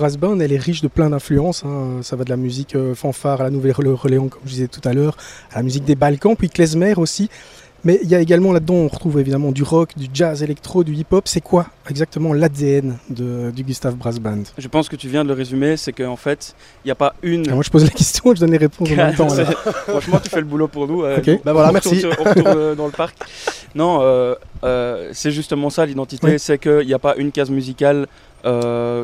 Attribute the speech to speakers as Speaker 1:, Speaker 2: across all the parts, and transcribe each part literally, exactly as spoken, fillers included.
Speaker 1: Brass Band, elle est riche de plein d'influences, hein. Ça va de la musique euh, fanfare à la Nouvelle-Orléans, comme je disais tout à l'heure, à la musique des Balkans, puis klezmer aussi. Mais il y a également là-dedans, on retrouve évidemment du rock, du jazz électro, du hip-hop. C'est quoi exactement l'A D N de, du Gustav Brass Band?
Speaker 2: Je pense que tu viens de le résumer, c'est qu'en fait, il n'y a pas une...
Speaker 1: Alors moi je pose la question et je donne les réponses en même temps.
Speaker 2: Franchement, tu fais le boulot pour nous. Euh,
Speaker 1: okay.
Speaker 3: Ben voilà,
Speaker 2: on
Speaker 3: merci.
Speaker 2: Retourne, on retourne dans le parc. Non, euh, euh, c'est justement ça l'identité, oui. C'est qu'il n'y a pas une case musicale euh,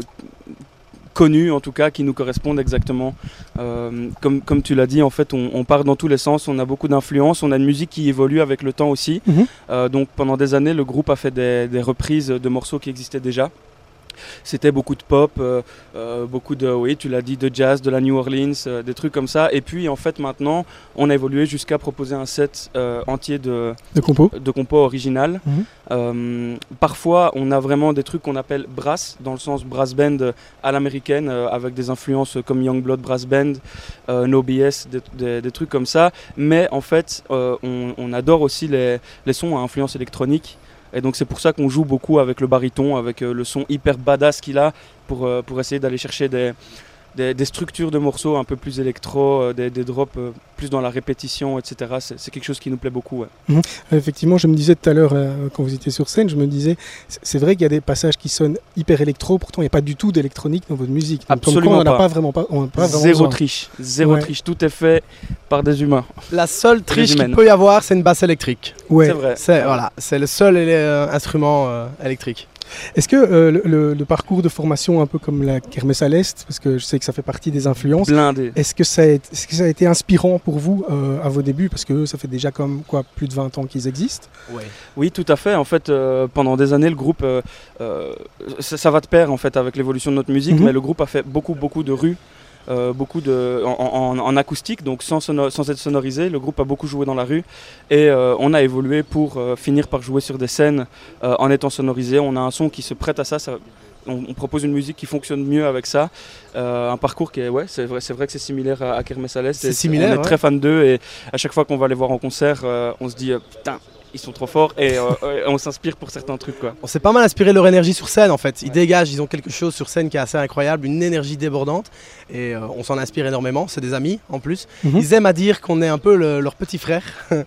Speaker 2: connue en tout cas qui nous correspondent exactement. Euh, comme, comme tu l'as dit, en fait, on, on part dans tous les sens, on a beaucoup d'influence, on a une musique qui évolue avec le temps aussi. Mm-hmm. Euh, donc pendant des années, le groupe a fait des, des reprises de morceaux qui existaient déjà. C'était beaucoup de pop, euh, euh, beaucoup de, oui, tu l'as dit, de jazz, de la New Orleans, euh, des trucs comme ça. Et puis en fait maintenant, on a évolué jusqu'à proposer un set euh, entier de,
Speaker 1: de compos
Speaker 2: de compos originales.
Speaker 1: Mm-hmm.
Speaker 2: Euh, parfois, on a vraiment des trucs qu'on appelle brass, dans le sens brass band à l'américaine, euh, avec des influences comme Youngblood Brass Band, euh, No B S, des, des, des trucs comme ça. Mais en fait, euh, on, on adore aussi les, les sons à influence électronique. Et donc c'est pour ça qu'on joue beaucoup avec le baryton, avec euh, le son hyper badass qu'il a, pour, euh, pour essayer d'aller chercher des, des, des structures de morceaux un peu plus électro, euh, des, des drops euh, plus dans la répétition, et cetera. C'est, c'est quelque chose qui nous plaît beaucoup. Ouais.
Speaker 1: Mmh. Effectivement, je me disais tout à l'heure, euh, quand vous étiez sur scène, je me disais, c'est vrai qu'il y a des passages qui sonnent hyper électro, pourtant il n'y a pas du tout d'électronique dans votre musique. Donc,
Speaker 2: absolument
Speaker 1: comme quoi, on
Speaker 2: pas.
Speaker 1: n'a pas vraiment pas, on n'a pas vraiment
Speaker 2: Zéro
Speaker 1: besoin.
Speaker 2: triche, zéro
Speaker 1: ouais.
Speaker 2: triche, tout est fait par des humains.
Speaker 3: La seule triche qu'il peut y avoir, c'est une basse électrique.
Speaker 1: Ouais.
Speaker 2: C'est vrai.
Speaker 3: C'est, voilà, c'est le seul euh, instrument euh, électrique.
Speaker 1: Est-ce que euh, le, le, le parcours de formation, un peu comme la Kermesse à l'Est, parce que je sais que ça fait partie des influences,
Speaker 2: blindé.
Speaker 1: Est-ce que ça a été, est-ce que ça a été inspirant pour vous euh, à vos débuts, parce que ça fait déjà comme quoi plus de vingt ans qu'ils existent?
Speaker 2: Ouais. Oui, tout à fait. En fait, euh, pendant des années, le groupe, euh, euh, ça, ça va de pair en fait avec l'évolution de notre musique, mm-hmm. mais le groupe a fait beaucoup, beaucoup de rues. Euh, beaucoup de, en, en, en acoustique, donc sans, sonor, sans être sonorisé. Le groupe a beaucoup joué dans la rue et euh, on a évolué pour euh, finir par jouer sur des scènes euh, en étant sonorisé. On a un son qui se prête à ça, ça on, on propose une musique qui fonctionne mieux avec ça. Euh, un parcours qui est, ouais, c'est vrai, c'est vrai que c'est similaire à, à Kermesse à l'Est.
Speaker 3: C'est similaire,
Speaker 2: on est
Speaker 3: ouais.
Speaker 2: très fan d'eux et à chaque fois qu'on va les voir en concert, euh, on se dit euh, putain, ils sont trop forts et euh, on s'inspire pour certains trucs, quoi.
Speaker 3: On s'est pas mal inspiré de leur énergie sur scène en fait. Ils ouais. dégagent, ils ont quelque chose sur scène qui est assez incroyable, une énergie débordante et euh, on s'en inspire énormément. C'est des amis en plus. Mm-hmm. Ils aiment à dire qu'on est un peu le, leur petit frère.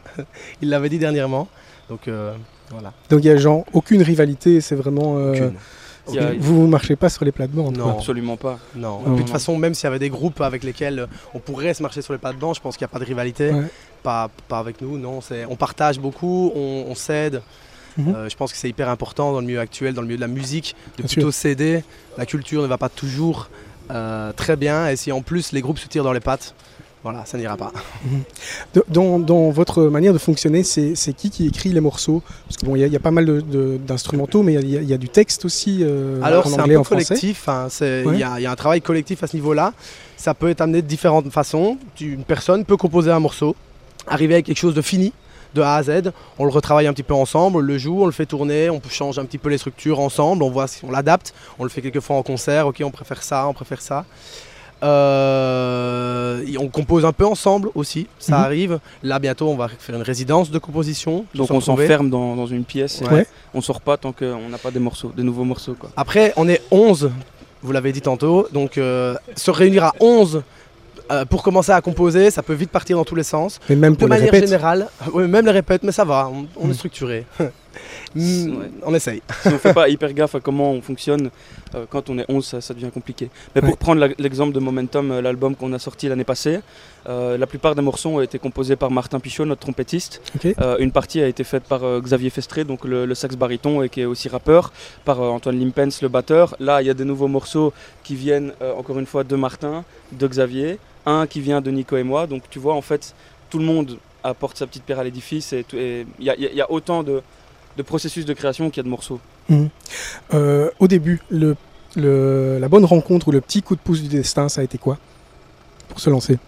Speaker 3: Ils l'avaient dit dernièrement. Donc euh, voilà.
Speaker 1: Donc il y a genre aucune rivalité, c'est vraiment. Euh,
Speaker 3: aucune.
Speaker 1: A... Vous ne marchez pas sur les plates-bandes?
Speaker 3: Non,
Speaker 2: absolument pas.
Speaker 3: Non. De toute façon, même s'il y avait des groupes avec lesquels on pourrait se marcher sur les plates-bandes, je pense qu'il n'y a pas de rivalité. Ouais. Pas, pas avec nous, non. C'est, on partage beaucoup, on, on s'aide. Mm-hmm. Euh, je pense que c'est hyper important dans le milieu actuel, dans le milieu de la musique, de bien plutôt sûr. S'aider. La culture ne va pas toujours euh, très bien. Et si en plus les groupes se tirent dans les pattes, voilà, ça n'ira pas.
Speaker 1: Mm-hmm. Dans, dans votre manière de fonctionner, c'est, c'est qui qui écrit les morceaux? Parce qu'il bon, y, y a pas mal de, de, d'instrumentaux, mais il y, y a du texte aussi euh,
Speaker 3: Alors,
Speaker 1: en
Speaker 3: c'est
Speaker 1: anglais,
Speaker 3: un peu
Speaker 1: en français.
Speaker 3: collectif, il hein,
Speaker 1: ouais.
Speaker 3: y, y a un travail collectif à ce niveau-là. Ça peut être amené de différentes façons. Une personne peut composer un morceau, arriver avec quelque chose de fini, de A à Z, on le retravaille un petit peu ensemble, on le joue, on le fait tourner, on change un petit peu les structures ensemble, on voit si on l'adapte, on le fait quelques fois en concert, ok on préfère ça, on préfère ça. Euh, on compose un peu ensemble aussi, ça mm-hmm. arrive. Là bientôt on va faire une résidence de composition.
Speaker 2: Donc on s'enferme dans, dans une pièce,
Speaker 1: ouais.
Speaker 2: on sort pas tant qu'on n'a pas des morceaux, des nouveaux morceaux, quoi.
Speaker 3: Après on est onze, vous l'avez dit tantôt, donc euh, se réunir à onze euh, pour commencer à composer, ça peut vite partir dans tous les sens.
Speaker 1: Mais même pour
Speaker 3: de
Speaker 1: les
Speaker 3: manière
Speaker 1: répètes.
Speaker 3: générale, ouais, même les répètes, mais ça va, on, on mm. est structuré.
Speaker 2: Ouais.
Speaker 3: On essaye.
Speaker 2: Si on ne fait pas hyper gaffe à comment on fonctionne, euh, quand on est onze, ça, ça devient compliqué. Mais pour ouais. prendre la, l'exemple de Momentum, euh, l'album qu'on a sorti l'année passée, euh, la plupart des morceaux ont été composés par Martin Pichot, notre trompettiste. Okay. Euh, une partie a été faite par euh, Xavier Festré, donc le, le sax baryton et qui est aussi rappeur, par euh, Antoine Limpens, le batteur. Là, il y a des nouveaux morceaux qui viennent euh, encore une fois de Martin, de Xavier, un qui vient de Nico et moi. Donc tu vois, en fait, tout le monde apporte sa petite pierre à l'édifice et il y, y, y a autant de de processus de création qu'il y a de morceaux.
Speaker 1: Mmh. Euh, au début, le, le, la bonne rencontre ou le petit coup de pouce du destin, ça a été quoi pour se lancer?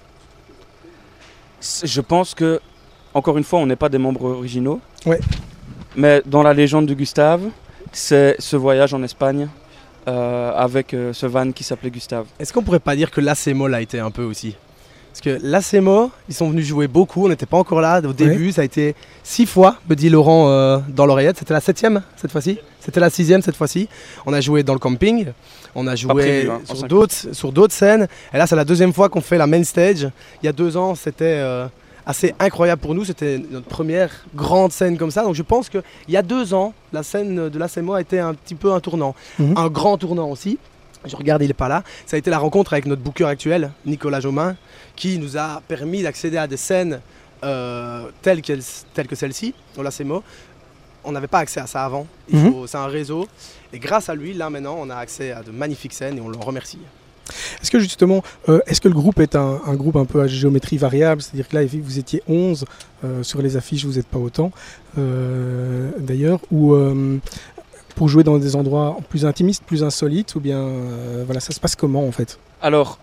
Speaker 2: Je pense que, encore une fois, on n'est pas des membres originaux.
Speaker 1: Ouais.
Speaker 2: Mais dans la légende de Gustave, c'est ce voyage en Espagne euh, avec euh, ce van qui s'appelait Gustave.
Speaker 3: Est-ce qu'on pourrait pas dire que l'A C Moll a été un peu aussi? Parce que l'A C M O, ils sont venus jouer beaucoup, on n'était pas encore là au début, ouais. Ça a été six fois, me dit Laurent euh, dans l'oreillette, c'était la septième cette fois-ci, c'était la sixième cette fois-ci. On a joué dans le camping, on a joué prévu, hein, sur, d'autres, sur d'autres scènes, et là c'est la deuxième fois qu'on fait la main stage. Il y a deux ans, c'était euh, assez incroyable pour nous, c'était notre première grande scène comme ça, donc je pense qu'il y a deux ans, la scène de l'A C M O a été un petit peu un tournant, mmh. un grand tournant aussi. Je regarde, il n'est pas là. Ça a été la rencontre avec notre booker actuel, Nicolas Jomain, qui nous a permis d'accéder à des scènes euh, telles, telles que celle-ci, au l'A C M O. On n'avait pas accès à ça avant. Il faut, mmh. C'est un réseau. Et grâce à lui, là maintenant, on a accès à de magnifiques scènes et on l'en remercie.
Speaker 1: Est-ce que justement, euh, est-ce que le groupe est un, un groupe un peu à géométrie variable? C'est-à-dire que là, vous étiez onze, euh, sur les affiches, vous n'êtes pas autant, euh, d'ailleurs, ou... Euh, pour jouer dans des endroits plus intimistes, plus insolites, ou bien euh, voilà, ça se passe comment en fait?
Speaker 2: Alors,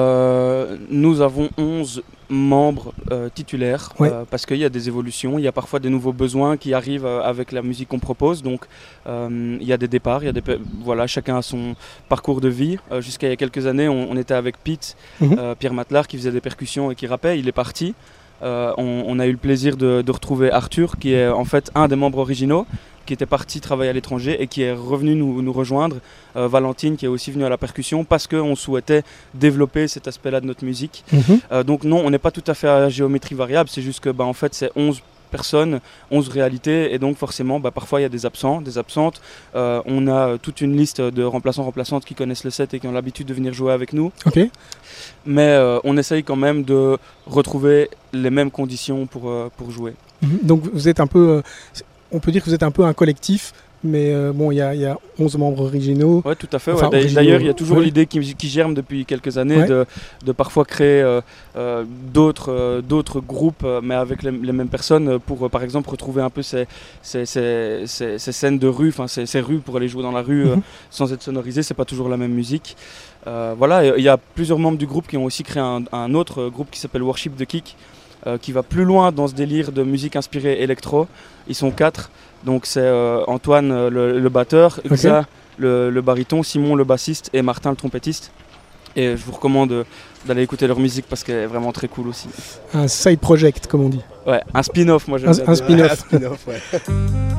Speaker 2: euh, nous avons onze membres euh, titulaires, ouais. euh, parce qu'il y a des évolutions, il y a parfois des nouveaux besoins qui arrivent euh, avec la musique qu'on propose, donc euh, il y a des départs, il y a des, voilà, chacun a son parcours de vie. Euh, jusqu'à il y a quelques années, on, on était avec Pete, mm-hmm. euh, Pierre Matlard, qui faisait des percussions et qui rappait, il est parti. Euh, on, on a eu le plaisir de, de retrouver Arthur, qui est en fait un des membres originaux, qui était parti travailler à l'étranger et qui est revenu nous, nous rejoindre. Euh, Valentine qui est aussi venue à la percussion parce qu'on souhaitait développer cet aspect-là de notre musique. Mmh. Euh, donc non, on n'est pas tout à fait à géométrie variable, c'est juste que bah, en fait c'est onze personnes, onze réalités et donc forcément bah, parfois il y a des absents, des absentes. Euh, on a toute une liste de remplaçants, remplaçantes qui connaissent le set et qui ont l'habitude de venir jouer avec nous.
Speaker 1: Okay.
Speaker 2: Mais euh, on essaye quand même de retrouver les mêmes conditions pour, euh, pour jouer.
Speaker 1: Mmh. Donc vous êtes un peu... Euh, on peut dire que vous êtes un peu un collectif, mais euh, bon, il y, y a onze membres originaux.
Speaker 2: Oui, tout à fait. Enfin, ouais. D'ailleurs, il y a toujours oui. l'idée qui, qui germe depuis quelques années ouais. de, de parfois créer euh, euh, d'autres, euh, d'autres groupes, euh, mais avec les, les mêmes personnes, pour euh, par exemple retrouver un peu ces, ces, ces, ces, ces scènes de rue, enfin ces, ces rues pour aller jouer dans la rue mm-hmm. euh, sans être sonorisé, c'est pas toujours la même musique. Euh, voilà, il y a plusieurs membres du groupe qui ont aussi créé un, un autre groupe qui s'appelle Worship the Kick, Euh, qui va plus loin dans ce délire de musique inspirée électro. Ils sont quatre, donc c'est euh, Antoine euh, le, le batteur, okay. Xa le, le baryton, Simon le bassiste et Martin le trompettiste. Et je vous recommande d'aller écouter leur musique parce qu'elle est vraiment très cool aussi.
Speaker 1: Un side project comme on dit.
Speaker 2: Ouais, un spin-off moi j'aime
Speaker 1: un,
Speaker 2: bien.
Speaker 1: Un spin-off.
Speaker 3: Ouais, un spin-off ouais.